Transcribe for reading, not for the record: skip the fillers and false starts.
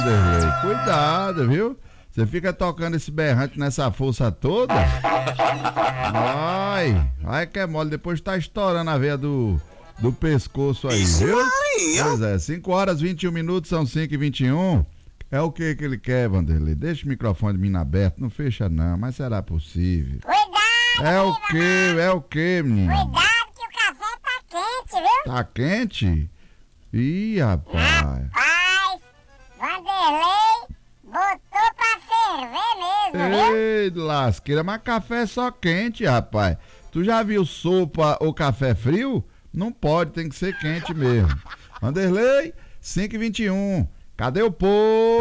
Vanderlei, cuidado, viu? Você fica tocando esse berrante nessa força toda. Ai que é mole, depois tá estourando a veia do pescoço aí, viu? Pois é, 5 horas 21 minutos, são 5h21. É o que ele quer, Vanderlei? Deixa o microfone de mim aberto, não fecha não, mas será possível? Cuidado, É o que, menino? Cuidado que o café tá quente, viu? Tá quente? Ih, rapaz. Rapaz, Vanderlei botou pra ferver mesmo, viu? Ei, lasqueira, mas café é só quente, rapaz. Tu já viu sopa ou café frio? Não pode, tem que ser quente mesmo. Vanderlei, 5h21. Cadê o povo?